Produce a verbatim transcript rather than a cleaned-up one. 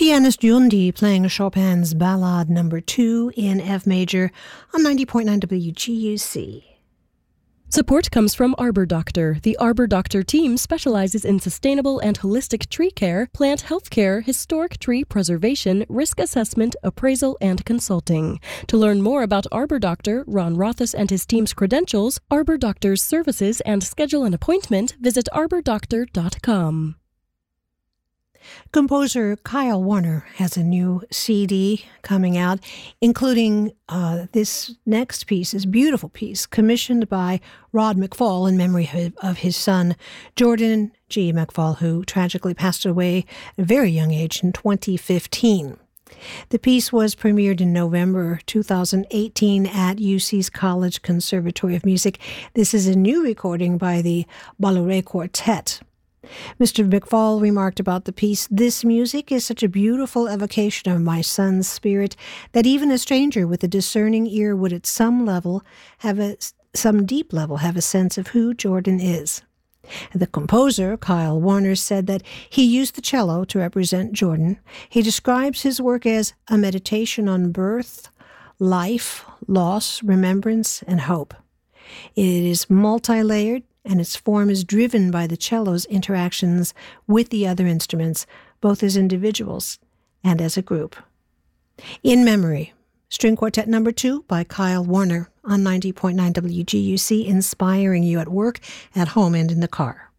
Pianist Yundi playing Chopin's Ballade Number two in F major on ninety point nine W G U C. Support comes from Arbor Doctor. The Arbor Doctor team specializes in sustainable and holistic tree care, plant health care, historic tree preservation, risk assessment, appraisal, and consulting. To learn more about Arbor Doctor, Ron Rothus and his team's credentials, Arbor Doctor's services, and schedule an appointment, visit arbor doctor dot com. Composer Kyle Warner has a new C D coming out, including uh, this next piece, this beautiful piece, commissioned by Rod McFall in memory of his son, Jordan G. McFall, who tragically passed away at a very young age in twenty fifteen. The piece was premiered in November two thousand eighteen at U C's College Conservatory of Music. This is a new recording by the Bolloré Quartet. Mister McFall remarked about the piece, "This music is such a beautiful evocation of my son's spirit that even a stranger with a discerning ear would at some level have a, some deep level have a sense of who Jordan is." The composer, Kyle Warner, said that he used the cello to represent Jordan. He describes his work as a meditation on birth, life, loss, remembrance, and hope. It is multi-layered, and its form is driven by the cello's interactions with the other instruments, both as individuals and as a group. In Memory, String Quartet Number two by Kyle Warner on ninety point nine W G U C, inspiring you at work, at home, and in the car.